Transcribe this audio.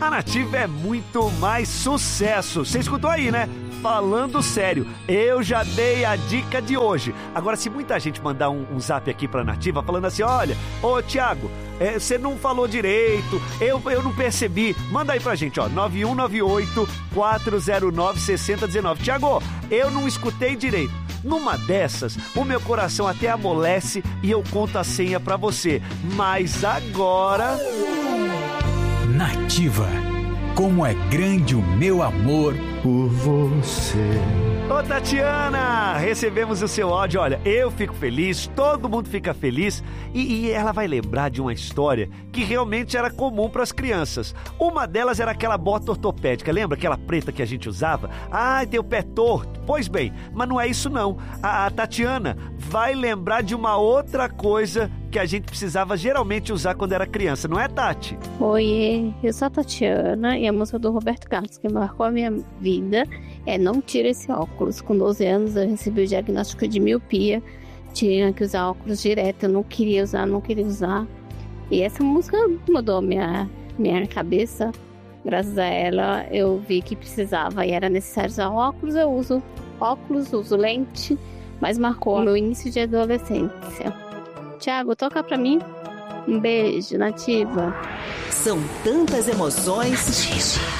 A Nativa é muito mais sucesso. Você escutou aí, né? Falando sério, eu já dei a dica de hoje. Agora, se muita gente mandar um zap aqui pra Nativa falando assim, olha, ô Thiago, você não falou direito, eu não percebi. Manda aí pra gente, ó, 9198-409-6019. Thiago, eu não escutei direito. Numa dessas, o meu coração até amolece e eu conto a senha pra você. Mas agora... Nativa. Como é grande o meu amor por você. Ô Tatiana, recebemos o seu áudio. Olha, eu fico feliz, todo mundo fica feliz e ela vai lembrar de uma história que realmente era comum para as crianças. Uma delas era aquela bota ortopédica, lembra aquela preta que a gente usava? Ah, tem o pé torto. Pois bem, mas não é isso não. A Tatiana vai lembrar de uma outra coisa que a gente precisava geralmente usar quando era criança, não é, Tati? Oiê, eu sou a Tatiana e a música do Roberto Carlos que marcou a minha vida é Não Tira Esse Óculos. Com 12 anos eu recebi o diagnóstico de miopia, tinha que usar óculos direto, eu não queria usar. E essa música mudou minha cabeça. Graças a ela eu vi que precisava e era necessário usar óculos, eu uso óculos, uso lente, mas marcou o meu início de adolescência. Thiago, toca pra mim. Um beijo, Nativa. São tantas emoções